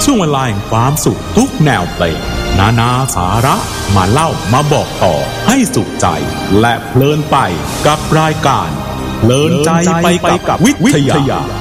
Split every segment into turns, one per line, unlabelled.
ช่วงเวลาแห่งความสุขทุกแนวเพลงนาสาระมาเล่ามาบอกต่อให้สุขใจและเพลินไปกับรายการเพลินใจไปกับวิทยา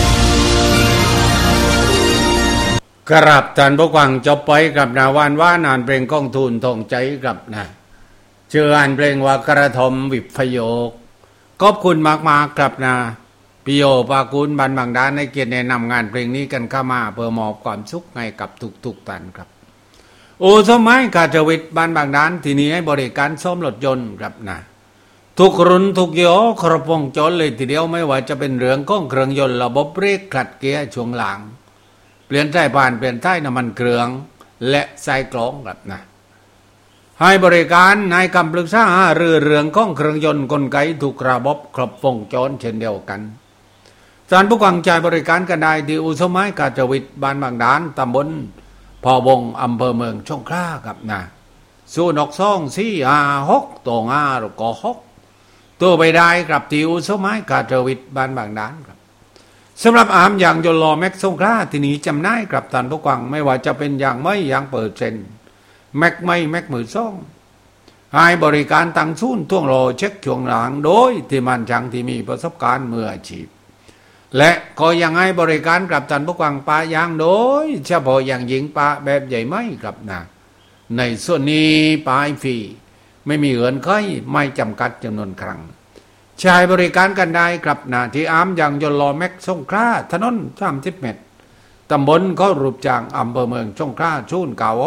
กราบท่านผู้ฟังจบไปกับนาวานว่านานเพลงก้องทูลทองใจกับนะเชื่ออ่านเพลงว่ากระทมวิพโยคขอบคุณมากๆครับนะปิโยปากุลบันบางด้านในเกียรติแนะนำงานเพลงนี้กันเข้ามาเพื่อมอบความสุขให้กับทุกท่านครับโอ้สมัยกาจวิทย์บ้านบางด้านที่นี้ให้บริการซ่อมรถยนต์ครับนะทุกรุ่นทุกยี่ห้อครบวงจรเลยทีเดียวไม่ว่าจะเป็นเรื่องของเครื่องยนต์ระบบเบรกขัดเกียร์ช่วงหลังเปลี่ยนสายพานเปลี่ยนท้ายน้ำมันเครื่องและสายกรองครับนะให้บริการให้คำปรึกษาเรื่องของเครื่องยนต์กลไกทุกระบบครบวงจรเช่นเดียวกันท่านผู้ฟังใจบริการกันได้ที่อุสมัยกาจวิทย์บ้านบางด้านตำบลพอวงอำเภอเมืองสงขลาครับนะ06246ตัว5แล้วก็6ตัวไปได้ครับที่อุสมัยกาจวิทย์บ้านบางด้านครับสำหรับอามอย่างยนต์ล้อแม็กสงขลาที่นี้จำได้ครับท่านผู้ฟังไม่ว่าจะเป็นอย่างไม่อย่างเปิดเซ็นแม็กไม่แม็กมือซ่องให้บริการตั้งศูนย์ท่วงรอเช็คช่วงหลังโดยที่มันช่างที่มีประสบการณ์มืออาชีพและก็ยังให้บริการกับท่านผู้ฟังปะยางโดยเฉพาะอย่างยิ่งปะแบบใหญ่ไม่ครับนะในส่วนนี้ปะฟรีไม่มีเงื่อนไขไม่จำกัดจำนวนครั้งใช้บริการกันได้ครับนะที่อามอย่างยนต์ล้อแม็กสงขลาถนน30 เมตรตำบลเขารูปจางอำเภอเมืองสงขลาชูน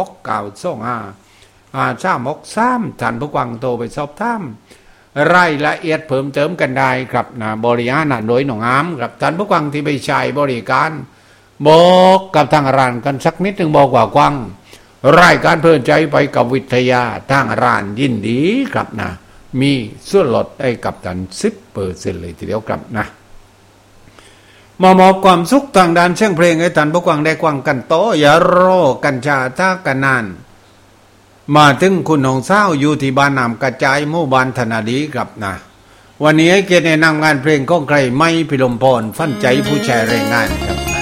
9692553ท่านผู้ฟังโทรไปสอบถามรายละเอียดเพิ่มเติมกันได้ครับนะบริหารโดยหนองอามครับท่านผู้ฟังที่ไปใช้บริการบอกกับทางร้านกันสักนิดนึงบอกว่ากว้างรายการเพลินใจไปกับวิทยาทางร้านยินดีครับนะมีส่วนลดให้กับท่าน 10% เลยทีเดียวครับนะมอบความสุขทางด้านเสียงเพลงให้ท่านผู้ฟังได้ฟังกันโตอย่ารอกันชาท่ากันนานมาถึงคุณน้องสาวอยู่ที่บ้านน้ำกระจายหมู่บ้านธนาดีครับนะวันนี้ให้เกียรติแนะนำงานเพลงของใครไม่พิรมพรฟันใจผู้ชายแรงงานครับ